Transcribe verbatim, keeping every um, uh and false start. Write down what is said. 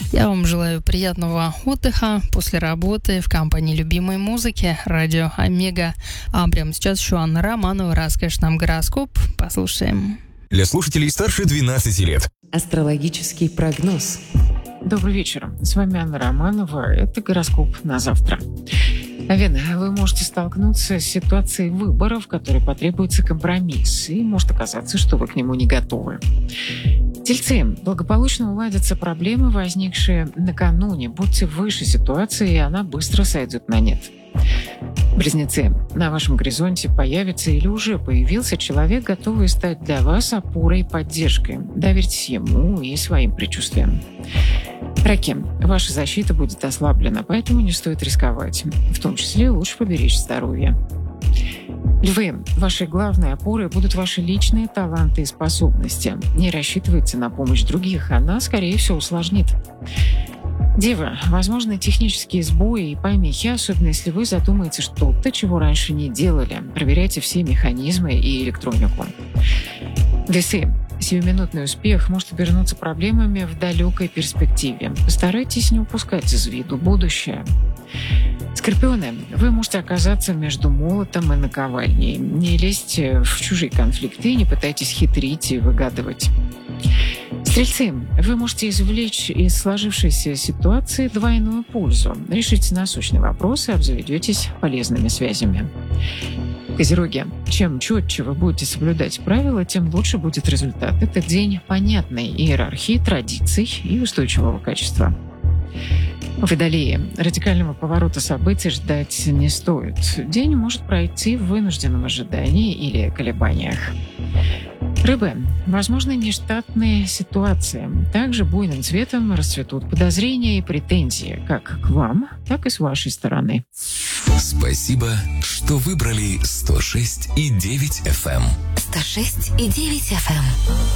Я вам желаю приятного отдыха после работы в компании любимой музыки радио Омега. А прямо сейчас еще Анна Романова расскажет нам гороскоп. Послушаем. Для слушателей старше двенадцати лет. Астрологический прогноз. Добрый вечер. С вами Анна Романова. Это гороскоп на завтра. Овен, вы можете столкнуться с ситуацией выбора, в которой потребуется компромисс, и может оказаться, что вы к нему не готовы. Тельцы, благополучно уладятся проблемы, возникшие накануне. Будьте выше ситуации, и она быстро сойдет на нет. Близнецы, на вашем горизонте появится или уже появился человек, готовый стать для вас опорой и поддержкой. Доверьтесь ему и своим предчувствиям. Раки, ваша защита будет ослаблена, поэтому не стоит рисковать. В том числе лучше поберечь здоровье. Львы, вашей главной опорой будут ваши личные таланты и способности. Не рассчитывайте на помощь других, она, скорее всего, усложнит. Девы, возможны технические сбои и помехи, особенно если вы задумаете что-то, чего раньше не делали. Проверяйте все механизмы и электронику. Весы, сиюминутный успех может обернуться проблемами в далекой перспективе. Постарайтесь не упускать из виду будущее. Скорпионы, вы можете оказаться между молотом и наковальней. Не лезьте в чужие конфликты, не пытайтесь хитрить и выгадывать. Стрельцы, вы можете извлечь из сложившейся ситуации двойную пользу. Решите насущные вопросы, обзаведетесь полезными связями. Козероги, чем четче вы будете соблюдать правила, тем лучше будет результат. Это день понятной иерархии, традиций и устойчивого качества. Водолеи, радикального поворота событий ждать не стоит. День может пройти в вынужденном ожидании или колебаниях. Рыбы, возможны нештатные ситуации. Также буйным цветом расцветут подозрения и претензии как к вам, так и с вашей стороны. Спасибо, что выбрали сто шесть и девять эф эм. сто шесть и девять эф эм.